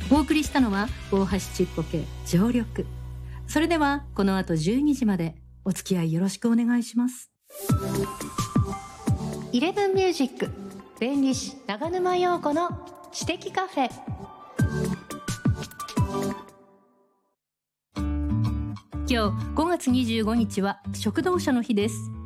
お送りしたのは大橋ちっぽけ常緑。それではこの後12時までお付き合いよろしくお願いします。 イレブンミュージック弁理士長沼陽子の知的カフェ。 今日5月25日は食堂車の日です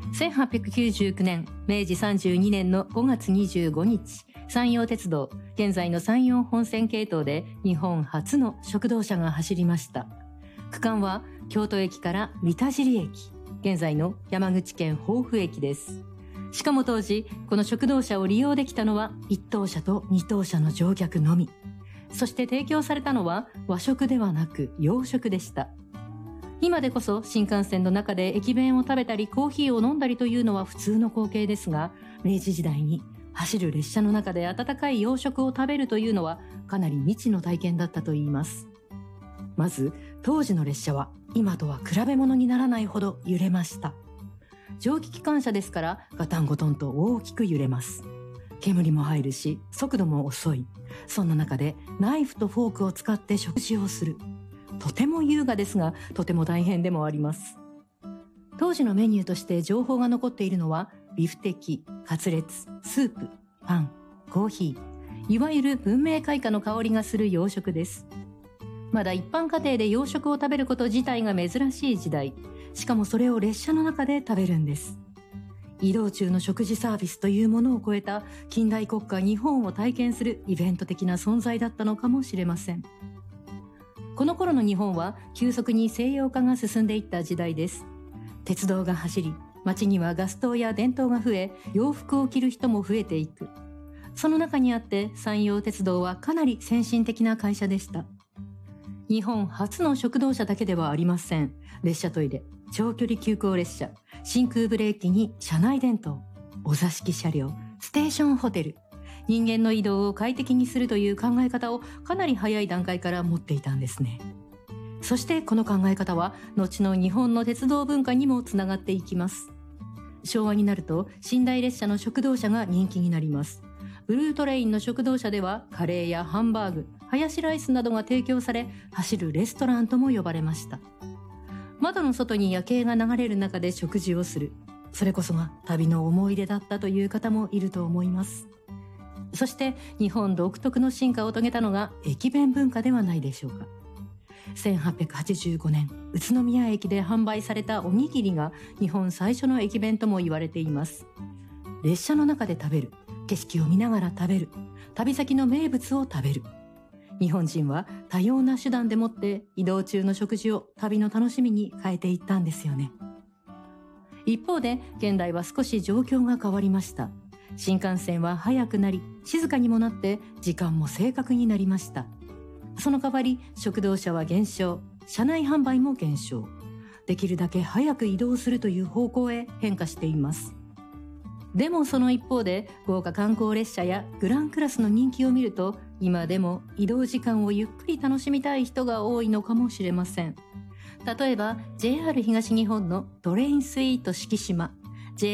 。1899年明治32年の5月25日、山陽鉄道、現在の山陽本線系統で日本初の食堂車が走りました。区間は京都駅から三田尻駅、現在の山口県防府駅です。しかも当時この食堂車を利用できたのは1等車と2等車の乗客のみ。そして提供されたのは和食ではなく洋食でした。今でこそ新幹線の中で駅弁を食べたりコーヒーを飲んだりというのは普通の光景ですが、明治時代に走る列車の中で温かい洋食を食べるというのはかなり未知の体験だったといいます。まず当時の列車は今とは比べ物にならないほど揺れました。蒸気機関車ですからガタンゴトンと大きく揺れます。煙も入るし速度も遅い。そんな中でナイフとフォークを使って食事をする。とても優雅ですがとても大変でもあります。当時のメニューとして情報が残っているのはビフテキ、カツレツ、スープ、パン、コーヒー、いわゆる文明開化の香りがする洋食です。まだ一般家庭で洋食を食べること自体が珍しい時代、しかもそれを列車の中で食べるんです。移動中の食事サービスというものを超えた近代国家日本を体験するイベント的な存在だったのかもしれません。この頃の日本は急速に西洋化が進んでいった時代です。鉄道が走り、街にはガス灯や電灯が増え、洋服を着る人も増えていく。その中にあって山陽鉄道はかなり先進的な会社でした。日本初の食堂車だけではありません。列車トイレ、長距離急行列車、真空ブレーキに車内電灯、お座敷車両、ステーションホテル、人間の移動を快適にするという考え方をかなり早い段階から持っていたんですね。そしてこの考え方は後の日本の鉄道文化にもつながっていきます。昭和になると寝台列車の食堂車が人気になります。ブルートレインの食堂車ではカレーやハンバーグ、ハヤシライスなどが提供され、走るレストランとも呼ばれました。窓の外に夜景が流れる中で食事をする、それこそが旅の思い出だったという方もいると思います。そして日本独特の進化を遂げたのが駅弁文化ではないでしょうか。1885年宇都宮駅で販売されたおにぎりが日本最初の駅弁とも言われています。列車の中で食べる、景色を見ながら食べる、旅先の名物を食べる。日本人は多様な手段でもって移動中の食事を旅の楽しみに変えていったんですよね。一方で現代は少し状況が変わりました。新幹線は速くなり静かにもなって時間も正確になりました。その代わり食堂車は減少、車内販売も減少、できるだけ早く移動するという方向へ変化しています。でもその一方で豪華観光列車やグランクラスの人気を見ると、今でも移動時間をゆっくり楽しみたい人が多いのかもしれません。例えば JR 東日本のトレインスイート四季島、